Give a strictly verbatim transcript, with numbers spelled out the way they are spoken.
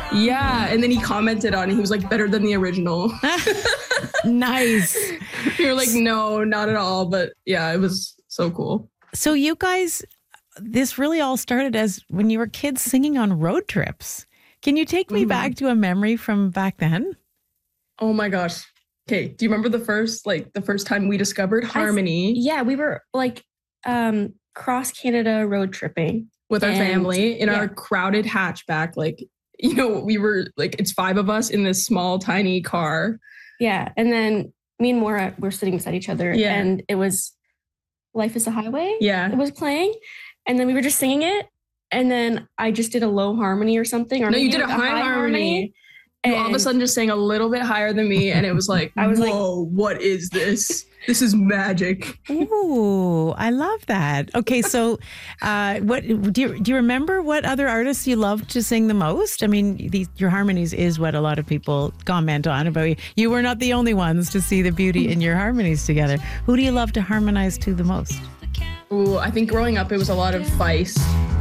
Yeah. And then he commented on it. He was like, better than the original. Nice. You're like, no, not at all. But yeah, it was so cool. So you guys, this really all started as when you were kids singing on road trips. Can you take me mm-hmm. back to a memory from back then? Oh my gosh. Okay. Do you remember the first, like the first time we discovered Harmony? I, yeah, we were like um, cross Canada road tripping. With our and, family in yeah. our crowded hatchback. Like, you know, we were like, it's five of us in this small, tiny car. Yeah. And then me and Maura were sitting beside each other yeah. and it was Life is a Highway. Yeah. It was playing. And then we were just singing it. And then I just did a low harmony or something. Or no, you did a, a high, high harmony. harmony. You all of a sudden just sang a little bit higher than me. And it was like, I was whoa, like, what is this? This is magic. Ooh, I love that. Okay, so uh, what do you, do you remember what other artists you loved to sing the most? I mean, these, your harmonies is what a lot of people comment on about you. You were not the only ones to see the beauty in your harmonies together. Who do you love to harmonize to the most? Ooh, I think growing up, it was a lot of Feist.